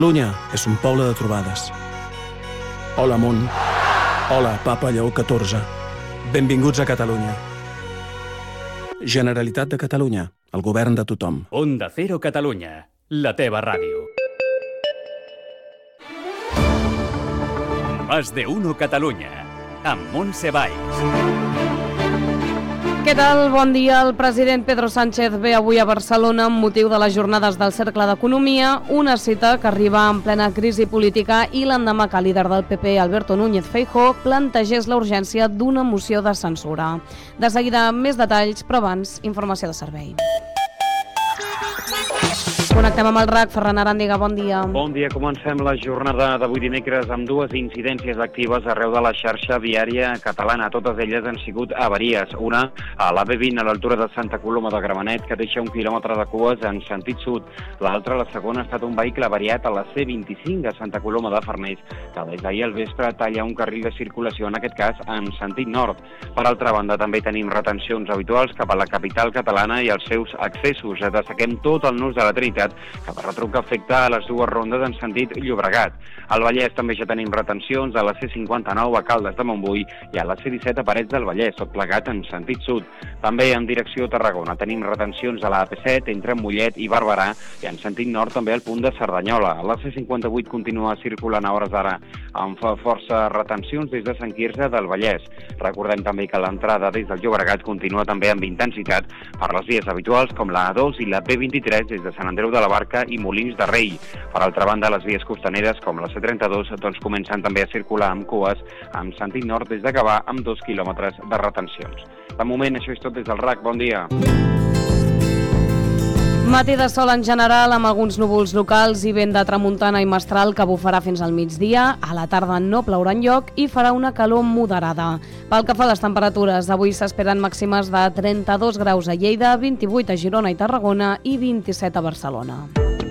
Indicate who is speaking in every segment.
Speaker 1: Catalunya és un poble de trobades. Hola, món. Hola, Papa Lleó XIV. Benvinguts a Catalunya. Generalitat de Catalunya, el govern de tothom.
Speaker 2: Onda Cero Catalunya, la teva ràdio. Más de uno Catalunya, amb Montse Valls.
Speaker 3: Què tal? Bon dia. El president Pedro Sánchez ve avui a Barcelona amb motiu de les jornades del Cercle d'Economia, una cita que arriba en plena crisi política i l'endemà que el líder del PP, Alberto Núñez Feijóo, plantegés la urgència d'una moció de censura. De seguida, més detalls, però abans, informació de servei. Connectem amb el RAC. Ferran Arandiga, bon dia.
Speaker 4: Bon dia. Comencem la jornada d'avui dimecres amb dues incidències actives arreu de la xarxa viària catalana. Totes elles han sigut avaries. Una a l'AV20 a l'altura de Santa Coloma de Gramenet, que deixa 1 quilòmetre de cues en sentit sud. L'altra, la segona, ha estat un vehicle avariat a la C25 a Santa Coloma de Farners, que des d'ahir al vespre talla un carril de circulació, en aquest cas en sentit nord. Per altra banda, també tenim retencions habituals cap a la capital catalana i els seus accessos. Destaquem tot el nus de la Trinitat, que per retruc afecta a les dues rondes en sentit Llobregat. Al Vallès també ja tenim retencions a la C59 a Caldes de Montbui i a la C17 a Parets del Vallès, tot plegat en sentit sud. També en direcció Tarragona tenim retencions a la AP7 entre Mollet i Barberà i en sentit nord també al punt de Cerdanyola. La C58 continua circulant a hores d'ara amb força retencions des de Sant Quirze del Vallès. Recordem també que l'entrada des del Llobregat continua també amb intensitat per les vies habituals com la A2 i la B23 des de Sant Andreu de la Barca i Molins de Rei. Per altra banda, les vies costaneres com la C32 comencen també a circular amb cues en sentit nord des de Gavà amb 2 quilòmetres de retencions. De moment, això és tot des del RAC. Bon dia.
Speaker 3: Matí de sol en general, amb alguns núvols locals i vent de tramuntana i mestral que bufarà fins al migdia. A la tarda no plourà enlloc i farà una calor moderada. Pel que fa a les temperatures, avui s'esperen màximes de 32 graus a Lleida, 28 a Girona i Tarragona i 27 a Barcelona.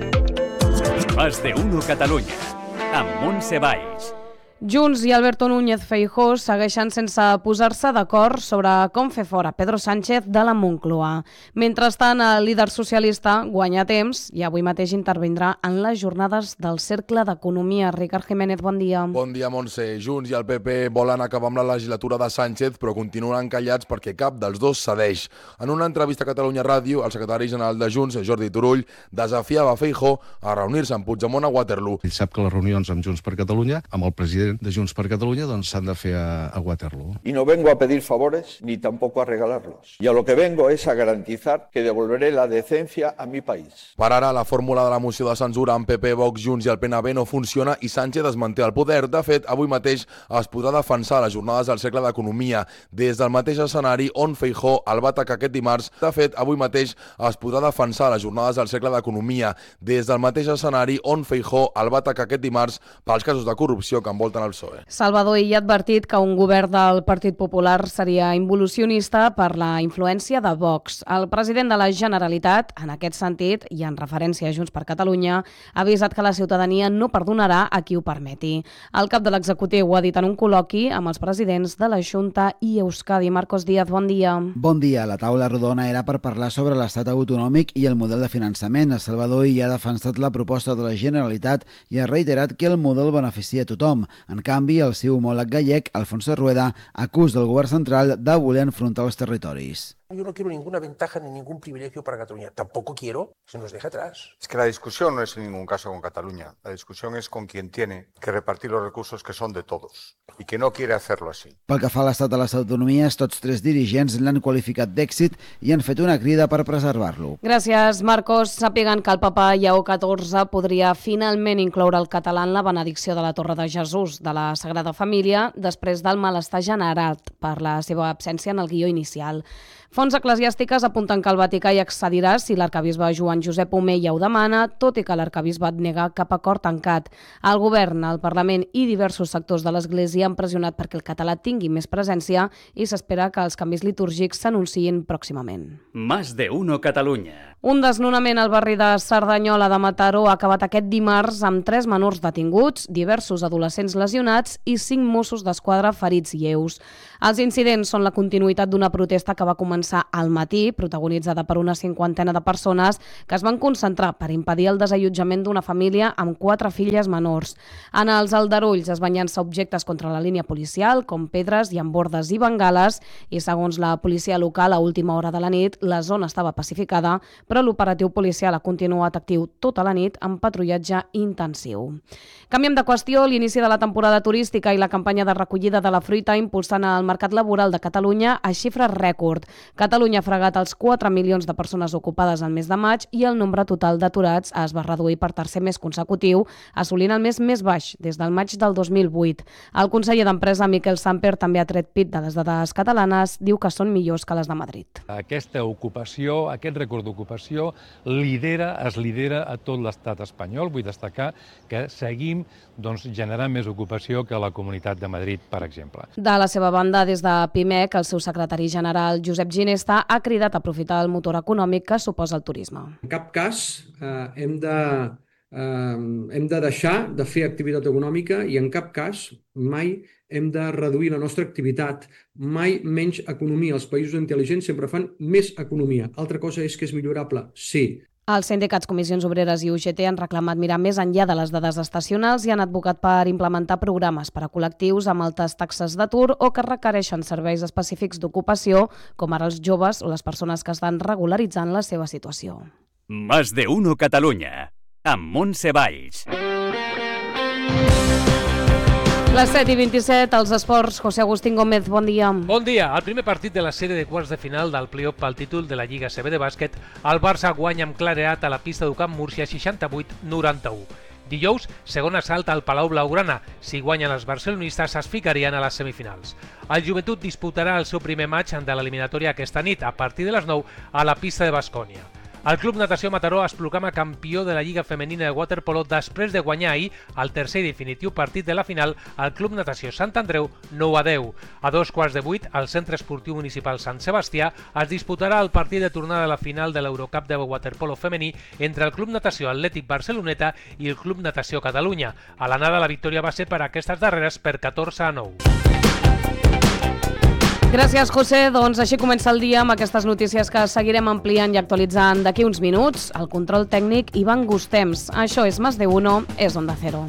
Speaker 2: Más de uno Catalunya, amb Montse Valls.
Speaker 3: Junts i Alberto Núñez Feijóo segueixen sense posar-se d'acord sobre com fer fora Pedro Sánchez de la Moncloa. Mentrestant, el líder socialista guanya temps i avui mateix intervindrà en les jornades del Cercle d'Economia. Ricard Jiménez, bon dia.
Speaker 5: Bon dia, Montse. Junts i el PP volen acabar amb la legislatura de Sánchez, però continuen encallats perquè cap dels dos cedeix. En una entrevista a Catalunya Ràdio, el secretari general de Junts, Jordi Turull, desafiava Feijóo a reunir-se amb Puigdemont a Waterloo.
Speaker 6: Ell sap que les reunions amb Junts per Catalunya, amb el president de Junts per Catalunya, doncs s'han de fer a Waterloo.
Speaker 7: Y no vengo a pedir favores ni tampoco a regalarlos. Y a lo que vengo es a garantizar que devolveré la decencia a mi país.
Speaker 5: Per ara, la fórmula de la moció de censura amb PP, Vox, Junts i el PNB no funciona i Sánchez es manté al poder. De fet, avui mateix es podrà defensar les jornades del Cercle d'Economia des del mateix escenari on Feijóo el va atacar aquest dimarts. De fet, avui mateix es podrà defensar les jornades del Cercle d'Economia des del mateix escenari on Feijóo el va atacar aquest dimarts pels casos de corrupció que envolten el PSOE.
Speaker 3: Salvador Illa ha advertit que un govern del Partit Popular seria involucionista per la influència de Vox. El president de la Generalitat, en aquest sentit, i en referència a Junts per Catalunya, ha avisat que la ciutadania no perdonarà a qui ho permeti. El cap de l'executiu ho ha dit en un col·loqui amb els presidents de la Junta i Euskadi. Marcos Díaz, bon dia.
Speaker 8: Bon dia. La taula rodona era per parlar sobre l'estat autonòmic i el model de finançament. Salvador Illa ha defensat la proposta de la Generalitat i ha reiterat que el model beneficia a tothom. En canvi, el seu homòleg gallec, Alfonso Rueda, acusa el govern central de voler enfrontar els territoris.
Speaker 9: Yo no quiero ninguna ventaja ni ningún privilegio para Cataluña. Tampoco quiero que se nos deje atrás.
Speaker 10: Es que la discusión no es en ningún caso con Cataluña. La discusión es con quien tiene que repartir los recursos que son de todos y que no quiere hacerlo así.
Speaker 8: Pel que fa a l'estat de les autonomies, tots tres dirigents l'han qualificat d'èxit i han fet una crida per preservar-lo.
Speaker 3: Gràcies, Marcos. Sàpiguen que el papa Lleó XIV podria finalment incloure el català en la benedicció de la Torre de Jesús de la Sagrada Família després del malestar generat per la seva absència en el guió inicial. Fonts eclesiàstiques apunten que el Vaticà hi accedirà si l'arcabisbe Joan Josep Omeia ho demana, tot i que l'arcabisbat nega cap acord tancat. El govern, el Parlament i diversos sectors de l'Església han pressionat perquè el català tingui més presència i s'espera que els canvis litúrgics s'anunciïn pròximament.
Speaker 2: Más de uno Catalunya.
Speaker 3: Un desnonament al barri de Cerdanyola de Mataró ha acabat aquest dimarts amb 3 menors detinguts, diversos adolescents lesionats i 5 Mossos d'Esquadra ferits lleus. Els incidents són la continuïtat d'una protesta que va començar comença al matí, protagonitzada per una 50 de persones que es van concentrar per impedir el desallotjament d'una família amb 4 filles menors. En els aldarulls es van llançar objectes contra la línia policial, com pedres, llambordes i bengales, i segons la policia local, a última hora de la nit, la zona estava pacificada, però l'operatiu policial ha continuat actiu tota la nit amb patrullatge intensiu. Canviem de qüestió. L'inici de la temporada turística i la campanya de recollida de la fruita impulsen el mercat laboral de Catalunya a xifres rècord. Catalunya ha fregat els 4 milions de persones ocupades al mes de maig i el nombre total d'aturats es va reduir per tercer mes consecutiu, assolint el mes més baix des del maig del 2008. El conseller d'Empresa, Miquel Samper, també ha tret pit de les dades catalanes, diu que són millors que les de Madrid.
Speaker 11: Aquesta ocupació, aquest rècord d'ocupació, es lidera a tot l'estat espanyol. Vull destacar que seguim generant més ocupació que la Comunitat de Madrid, per exemple.
Speaker 3: De la seva banda, des de PIMEC, el seu secretari general, Josep Ginesta, ha cridat a aprofitar el motor econòmic que suposa el turisme.
Speaker 12: En cap cas hem de deixar de fer activitat econòmica i en cap cas mai hem de reduir la nostra activitat, mai menys economia. Els països intel·ligents sempre fan més economia. Altra cosa és que és millorable, sí.
Speaker 3: Els sindicats Comissions Obreres i UGT han reclamat mirar més enllà de les dades estacionals i han advocat per implementar programes per a col·lectius amb altes taxes d'atur o que requereixen serveis específics d'ocupació, com ara els joves o les persones que estan regularitzant la seva situació.
Speaker 2: Más de uno Catalunya, amb Montse Valls.
Speaker 3: Les 7:27, als esports, José Agustín Gómez, bon dia.
Speaker 13: Bon dia. El primer partit de la sèrie de quarts de final del play-off pel títol de la Lliga CB de bàsquet, el Barça guanya amb claredat a la pista d'Ucamp Múrcia 68-91. Dijous, segon assalt al Palau Blaugrana. Si guanyen els barcelonistes, es ficarien a les semifinals. El Joventut disputarà el seu primer match de l'eliminatòria aquesta nit, a partir de les 9, a la pista de Baskonia. El Club Natació Mataró es proclama campió de la Lliga Femenina de Waterpolo després de guanyar ahir el tercer i definitiu partit de la final al Club Natació Sant Andreu 9-10. A 2:15, al Centre Esportiu Municipal Sant Sebastià es disputarà el partit de tornada a la final de l'Eurocup de Waterpolo femení entre el Club Natació Atlètic Barceloneta i el Club Natació Catalunya. A l'anada la victòria va ser per aquestes darreres per 14-9.
Speaker 3: Gràcies, José. Doncs així comença el dia amb aquestes notícies que seguirem ampliant i actualitzant d'aquí uns minuts. El control tècnic, Ivan Gustems. Això és Más de Uno, és Onda Cero.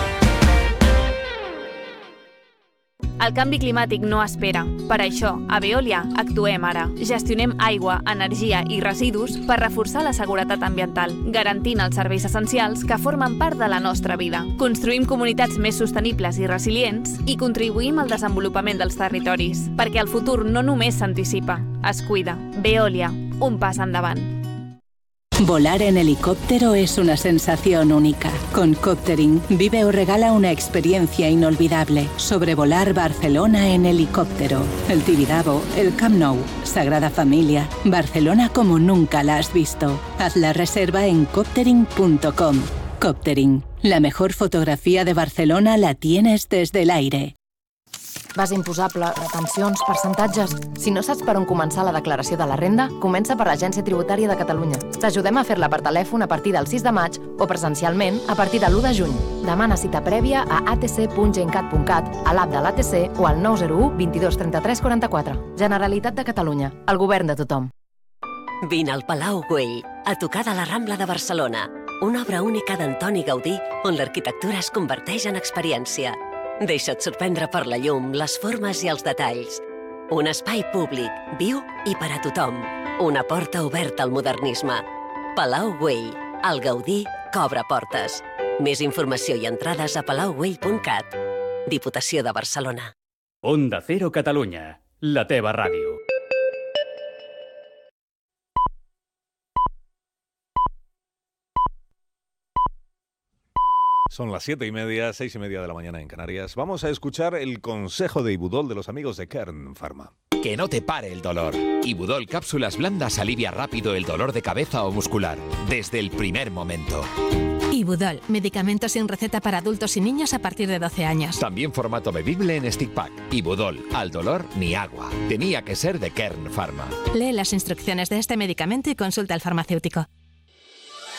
Speaker 14: El canvi climàtic no espera. Per això, a Veolia actuem ara. Gestionem aigua, energia i residus per reforçar la seguretat ambiental, garantint els serveis essencials que formen part de la nostra vida. Construïm comunitats més sostenibles i resilients i contribuïm al desenvolupament dels territoris, perquè el futur no només s'anticipa, es cuida. Veolia, un pas endavant.
Speaker 15: Volar en helicóptero es una sensación única. Con Coptering, vive o regala una experiencia inolvidable. Sobrevolar Barcelona en helicóptero. El Tibidabo, el Camp Nou, Sagrada Familia, Barcelona como nunca la has visto. Haz la reserva en coptering.com. Coptering, la mejor fotografía de Barcelona la tienes desde el aire.
Speaker 16: Base imposable, retencions, percentatges... Si no saps per on començar la declaració de la renda, comença per l'Agència Tributària de Catalunya. T'ajudem a fer-la per telèfon a partir del 6 de maig o presencialment a partir de l'1 de juny. Demana cita prèvia a atc.gencat.cat, a l'app de l'ATC o al 901 22 33 44. Generalitat de Catalunya, el govern de tothom.
Speaker 17: Vine al Palau Güell, a tocar de la Rambla de Barcelona. Una obra única d'Antoni Gaudí on l'arquitectura es converteix en experiència. Deixa't sorprendre per la llum, les formes i els detalls. Un espai públic, viu i per a tothom. Una porta oberta al modernisme. Palau Güell, el Gaudí que obre portes. Més informació i entrades a palaugüell.cat. Diputació de Barcelona.
Speaker 2: Onda Cero Catalunya, la teva ràdio.
Speaker 18: Son las 7:30, 6:30 de la mañana en Canarias. Vamos a escuchar el consejo de Ibudol de los amigos de Kern Pharma.
Speaker 19: Que no te pare el dolor. Ibudol Cápsulas Blandas alivia rápido el dolor de cabeza o muscular, desde el primer momento.
Speaker 20: Ibudol, medicamentos sin receta para adultos y niños a partir de 12 años.
Speaker 19: También formato bebible en stick pack. Ibudol, al dolor ni agua. Tenía que ser de Kern Pharma.
Speaker 20: Lee las instrucciones de este medicamento y consulta al farmacéutico.